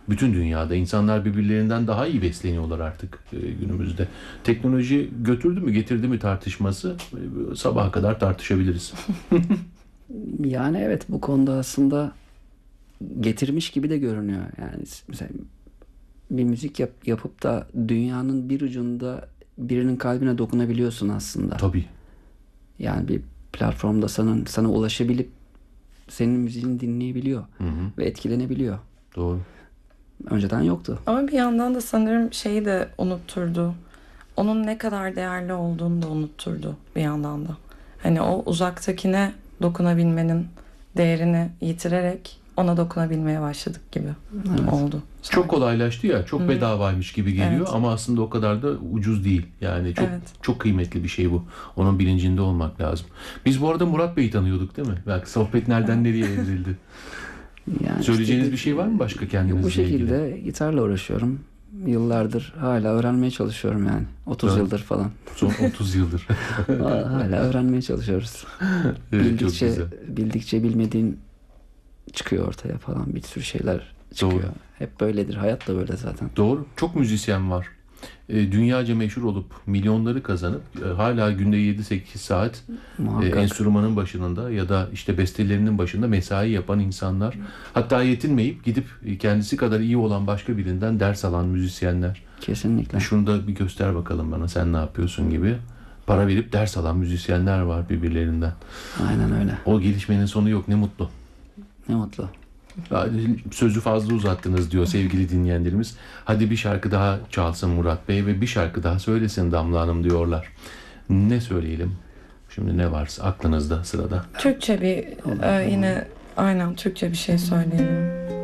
Bütün dünyada insanlar birbirlerinden daha iyi besleniyorlar artık günümüzde. Teknoloji götürdü mü getirdi mi tartışması sabaha kadar tartışabiliriz. Yani evet, bu konuda aslında getirmiş gibi de görünüyor. Yani mesela bir müzik yapıp da dünyanın bir ucunda birinin kalbine dokunabiliyorsun aslında. Tabii. Yani bir platformda sana ulaşabilip senin müziğini dinleyebiliyor. Hı hı. Ve etkilenebiliyor. Doğru. Önceden yoktu. Ama bir yandan da sanırım şeyi de unutturdu. Onun ne kadar değerli olduğunu da unutturdu bir yandan da. Hani o uzaktakine dokunabilmenin değerini yitirerek ona dokunabilmeye başladık gibi oldu. Sanki. Çok kolaylaştı ya, çok bedavaymış gibi geliyor Evet. ama aslında o kadar da ucuz değil. Yani Evet. çok kıymetli bir şey bu. Onun bilincinde olmak lazım. Biz bu arada Murat Bey'i tanıyorduk değil mi? Belki sohbet nereden nereye evrildi. Yani Söyleyeceğiniz işte bir şey var mı başka kendinizle bu şekilde ilgili? gitarla uğraşıyorum. Yıllardır hala öğrenmeye çalışıyorum yani. 30 Evet. yıldır falan. Son 30 yıldır. Hala öğrenmeye çalışıyoruz. Evet, çok güzel. Bildikçe bilmediğin çıkıyor ortaya falan. Bir sürü şeyler çıkıyor. Doğru. Hep böyledir. Hayat da böyle zaten. Doğru. Çok müzisyen var. Dünyaca meşhur olup milyonları kazanıp hala günde 7-8 saat Muhakkak. enstrümanın başında ya da işte bestelerinin başında mesai yapan insanlar. Hatta yetinmeyip gidip kendisi kadar iyi olan başka birinden ders alan müzisyenler. Kesinlikle. Şunu da bir göster bakalım bana, sen ne yapıyorsun gibi. Para verip ders alan müzisyenler var birbirlerinden. Aynen öyle. O gelişmenin sonu yok, ne mutlu. Ne mutlu. Sözü fazla uzattınız diyor sevgili dinleyenlerimiz. Hadi bir şarkı daha çalsın Murat Bey ve bir şarkı daha söylesin Damla Hanım diyorlar. Ne söyleyelim? Şimdi ne varsa aklınızda sırada. Türkçe bir yine aynen Türkçe bir şey söyleyelim.